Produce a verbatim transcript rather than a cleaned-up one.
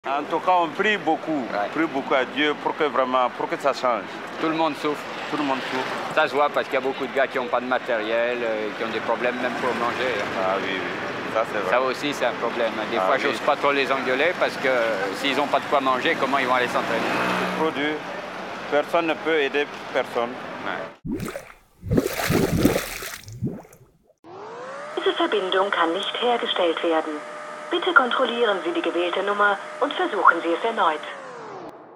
En tout cas, on prie beaucoup, Ouais. on prie beaucoup à Dieu pour que vraiment, pour que ça change. Tout le monde souffre. Tout le monde souffre. Ça se voit parce qu'il y a beaucoup de gars qui n'ont pas de matériel, euh, qui ont des problèmes même pour manger. Ah oui, oui, ça c'est vrai. Ça aussi, c'est un problème. Des Ah fois, oui. j'ose pas trop les engueuler parce que euh, s'ils n'ont pas de quoi manger, comment ils vont aller s'entraîner? Trop dur. Personne ne peut aider personne. Ouais. Diese Verbindung kann nicht hergestellt werden. Bitte kontrollieren Sie die gewählte Nummer und versuchen Sie es erneut.